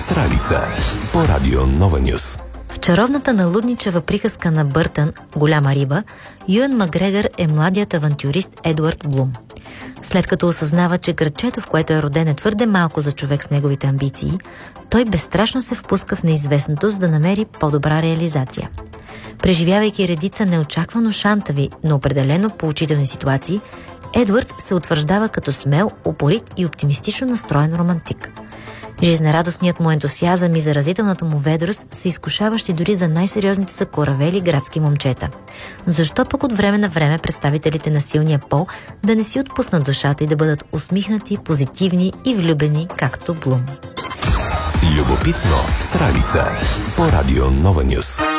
Сралица по радио Нова Нюс. В чаровната налудничева приказка на Бъртън «Голяма риба» Юен Макгрегор е младият авантюрист Едуард Блум. След като осъзнава, че градчето, в което е роден, е твърде малко за човек с неговите амбиции, той безстрашно се впуска в неизвестното, за да намери по-добра реализация. Преживявайки редица неочаквано шантави, но определено поучителни ситуации, Едуард се утвърждава като смел, упорит и оптимистично настроен романтик. Жизнерадостният му ентусиазъм и заразителната му ведрост са изкушаващи дори за най-сериозните закоравели градски момчета. Но защо пък от време на време представителите на силния пол да не си отпуснат душата и да бъдат усмихнати, позитивни и влюбени, както Блум? Любопитно Сралица по радио Нова Нюс.